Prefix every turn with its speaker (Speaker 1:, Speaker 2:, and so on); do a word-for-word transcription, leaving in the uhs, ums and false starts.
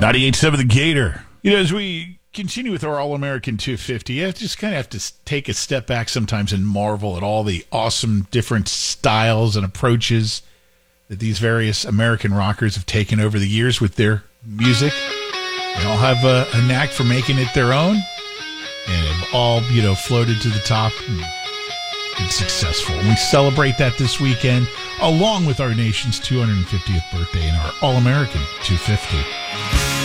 Speaker 1: ninety-eight point seven The Gator. You know, as we continue with our All-American two fifty, you just kind of have to take a step back sometimes and marvel at all the awesome different styles and approaches that these various American rockers have taken over the years with their music. They all have a, a knack for making it their own, and have all, you know, floated to the top and been successful. And we celebrate that this weekend, along with our nation's two hundred fiftieth birthday and our All-American two fifty.